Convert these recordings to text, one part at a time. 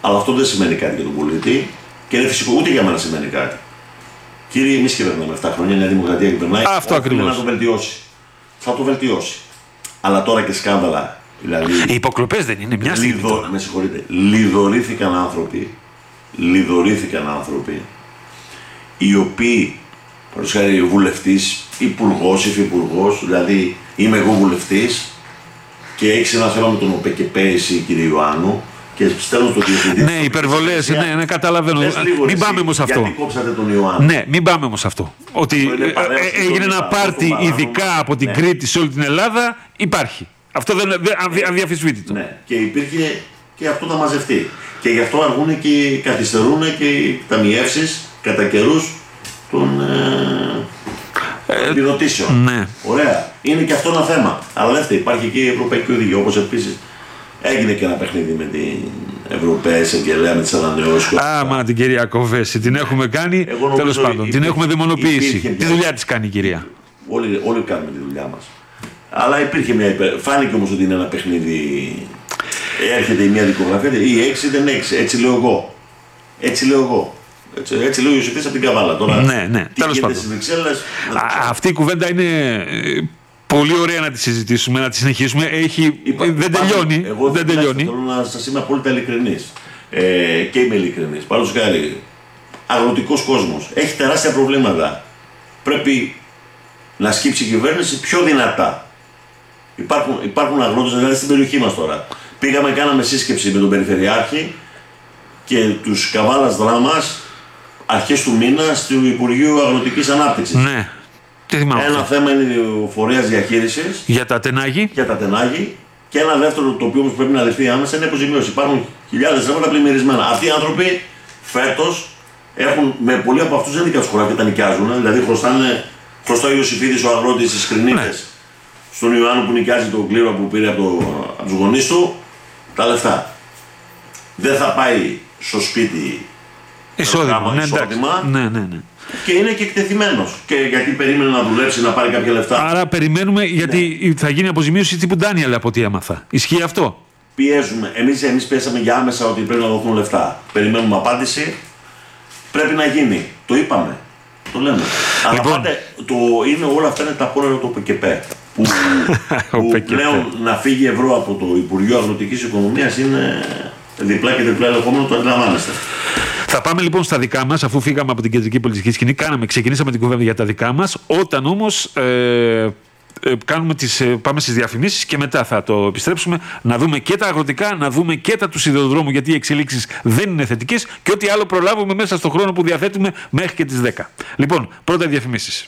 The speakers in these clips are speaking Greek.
Αλλά αυτό δεν σημαίνει κάτι για τον πολίτη και είναι φυσικό, ούτε για μένα σημαίνει κάτι. Κύριε, εμείς κυβερνάμε 7 χρόνια, η Νέα Δημοκρατία κυβερνάει. Αυτό ακριβώς. Να το βελτιώσει. Θα το βελτιώσει. Αλλά τώρα και σκάνδαλα. Δηλαδή, οι υποκλοπές δεν είναι μια στιγμή τώρα. Με συγχωρείτε. Λιδωρήθηκαν άνθρωποι οι οποίοι, παραδείγματος χάρη βουλευτής, υπουργός, υφυπουργός, δηλαδή είμαι εγώ βουλευτής και έχεις ένα θέμα με τον ΟΠΕΚΕΠΕ εσύ κύριε Ιωάννου και στέλνω στο διευθυντή. Ναι, υπερβολές, ναι, καταλαβαίνω. Μην πάμε όμως αυτό. Γιατί κόψατε τον Ιωάννου. Ναι, μην πάμε όμως αυτό. Ότι έγινε ένα πάρτι ειδικά από την Κρήτη σε όλη την Ελλάδα, υπάρχει. Αυτό δεν είναι αδιαφυσβήτητο. Ναι, και υπήρχε και αυτό να μαζευτεί. Και γι' αυτό αργούν και καθυστερούν και οι ταμιεύσεις κατά καιρούς των επιδοτήσεων. Ναι. Ωραία. Είναι και αυτό ένα θέμα. Αλλά δεύτερο, υπάρχει και η Ευρωπαϊκή Οδηγία. Όπως επίσης έγινε και ένα παιχνίδι με την Ευρωπαία Εισαγγελέα, με τις ανανεώσεις. Μα την κυρία Κοβέση την έχουμε κάνει. Τέλος πάντων, την έχουμε δαιμονοποιήσει. Τι δουλειά της κάνει η κυρία. Όλοι κάνουμε τη δουλειά μας. Αλλά υπήρχε μια φάνηκε όμως ότι είναι ένα παιχνίδι. Έρχεται η μία δικογραφία, ή 6 δεν 6. Έτσι λέω εγώ. Έτσι λέω ο Ιωσήφης από την Καβάλα. Τώρα, ναι. Τέλος πάντων. Αυτή η κουβέντα είναι πολύ ωραία να τη συζητήσουμε, να τη συνεχίσουμε. Δεν τελειώνει. Εγώ δεν τελειώνει. Θέλω να σας είμαι απόλυτα ειλικρινής. Και είμαι ειλικρινής. Παραδείγματος χάρη, αγροτικός κόσμος έχει τεράστια προβλήματα. Πρέπει να σκύψει η κυβέρνηση πιο δυνατά. Υπάρχουν αγρότες, δηλαδή στην περιοχή μας τώρα. Πήγαμε, κάναμε σύσκεψη με τον Περιφερειάρχη και τους Καβάλας Δράμας αρχές του μήνα στο Υπουργείο Αγροτικής Ανάπτυξης. Ναι. Ένα θέμα είναι ο φορέας διαχείρισης. Για τα τενάγη. Και ένα δεύτερο το οποίο όμως πρέπει να ληφθεί άμεσα είναι αποζημίωση. Υπάρχουν χιλιάδες ρεύματα πλημμυρισμένα. Αυτοί οι άνθρωποι φέτος έχουν, με πολλοί από αυτούς δεν δικαιούν χωρά και τα νοικιάζουν. Δηλαδή χρωστάει ο Ιωσήφιδης ο αγρότης στις Κρινίτες. Στον Ιωάννου που νοικιάζει τον κλήρο που πήρε από τους γονείς του, τα λεφτά. Δεν θα πάει στο σπίτι εισόδημα. Ναι. Και είναι και εκτεθειμένος. Και γιατί περίμενε να δουλέψει, να πάρει κάποια λεφτά. Άρα περιμένουμε, γιατί θα γίνει αποζημίωση τύπου Ντάνιελ από ό,τι έμαθα. Ισχύει αυτό? Πιέζουμε. Εμείς πιέσαμε για άμεσα ότι πρέπει να δοθούν λεφτά. Περιμένουμε απάντηση. Πρέπει να γίνει. Το είπαμε. Το λέμε. Αλλά πάτε, είναι όλα αυτά είναι τα πόρα του ΟΠΕΚΕΠΕ. Που πλέον να φύγει ευρώ από το Υπουργείο Αγροτικής Οικονομίας είναι διπλά και τριπλά ελεγχόμενο, το αντιλαμβάνεστε. Θα πάμε λοιπόν στα δικά μας, αφού φύγαμε από την κεντρική πολιτική σκηνή, ξεκινήσαμε την κουβέντα για τα δικά μας. Όταν όμως πάμε στις διαφημίσεις και μετά θα το επιστρέψουμε να δούμε και τα αγροτικά, να δούμε και τα του σιδηροδρόμου, γιατί οι εξελίξεις δεν είναι θετικές και ό,τι άλλο προλάβουμε μέσα στον χρόνο που διαθέτουμε μέχρι και τις 10. Λοιπόν, πρώτα διαφημίσεις.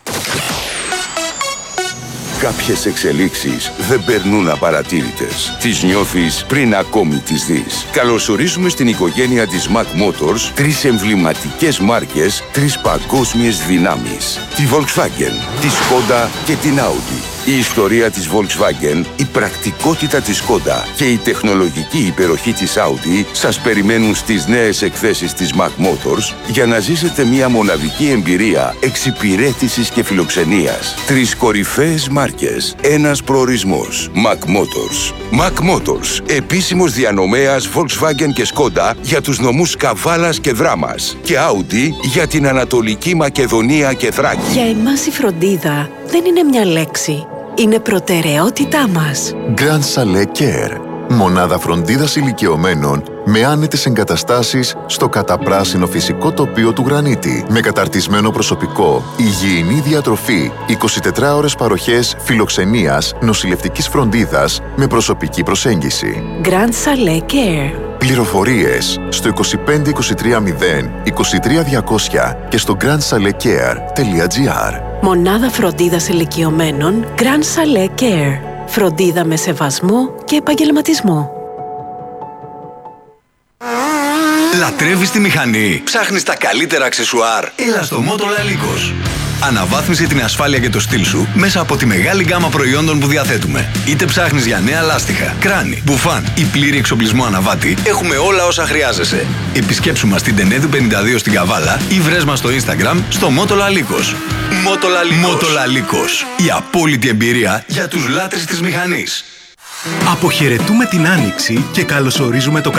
Κάποιες εξελίξεις δεν περνούν απαρατήρητες. Τις νιώθεις πριν ακόμη τις δεις. Καλωσορίζουμε στην οικογένεια της Mac Motors 3 εμβληματικές μάρκες, 3 παγκόσμιες δυνάμεις. Τη Volkswagen, τη Skoda και την Audi. Η ιστορία της Volkswagen, η πρακτικότητα της Skoda και η τεχνολογική υπεροχή της Audi σας περιμένουν στις νέες εκθέσεις της Mac Motors για να ζήσετε μια μοναδική εμπειρία εξυπηρέτησης και φιλοξενίας. 3 κορυφαίες μάρκες, ένας προορισμός. Mac Motors. Mac Motors, επίσημος διανομέας Volkswagen και Skoda για τους νομούς Καβάλας και Δράμας και Audi για την Ανατολική Μακεδονία και Θράκη. Για εμάς η φροντίδα δεν είναι μια λέξη. Είναι προτεραιότητά μας. Grand Chalet Care. Μονάδα φροντίδας ηλικιωμένων με άνετες εγκαταστάσεις στο καταπράσινο φυσικό τοπίο του Γρανίτη. Με καταρτισμένο προσωπικό, υγιεινή διατροφή, 24 ώρες παροχές φιλοξενίας, νοσηλευτικής φροντίδας με προσωπική προσέγγιση. Grand Chalet Care. Πληροφορίες στο 25 23 0 23 200 και στο grandchaletcare.gr. Μονάδα φροντίδας ηλικιωμένων Grand Chalet Care. Φροντίδα με σεβασμό και επαγγελματισμό. Λατρεύεις τη μηχανή? Ψάχνεις τα καλύτερα αξεσουάρ? Έλα στο Motola Λύκος. Αναβάθμισε την ασφάλεια και το στυλ σου μέσα από τη μεγάλη γκάμα προϊόντων που διαθέτουμε. Είτε ψάχνεις για νέα λάστιχα, κράνη, μπουφάν ή πλήρη εξοπλισμό αναβάτη, έχουμε όλα όσα χρειάζεσαι. Επισκέψου μας στην Τενέδου 52 στην Καβάλα ή βρες μας στο Instagram στο Motola Λύκος. Motola Λύκος. Η απόλυτη εμπειρία για τους λάτρεις της μηχανής. Αποχαιρετούμε την Άνοιξη και καλωσορίζουμε το